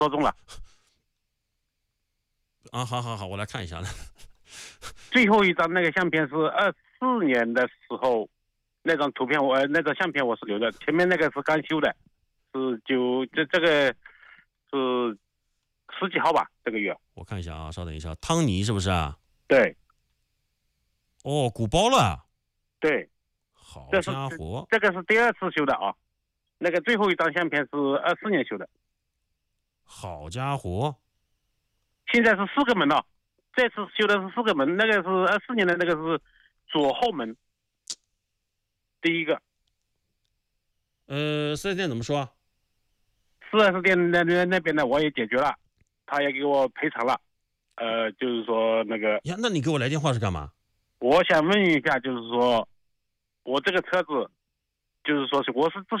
说中了。 啊，好，我来看一下。 最后一张那个相片是24年的时候，那张图片那张相片我是留的，前面那个是刚修的，是这个是10几号吧，这个月。 我看一下啊，稍等一下，汤尼是不是啊？ 对哦，鼓包了， 对， 好这是家伙， 这个是第2次修的啊，那个最后一张相片是24年修的， 好家伙， 现在是4个门了，这次修的是4个门，那个是24年的那个是左后门，第一个。 4S店怎么说 4S店那边的我也解决了，他也给我赔偿了。就是说那个， 呀？那你给我来电话是干嘛？ 我想问一下，就是说我这个车子，就是说我是之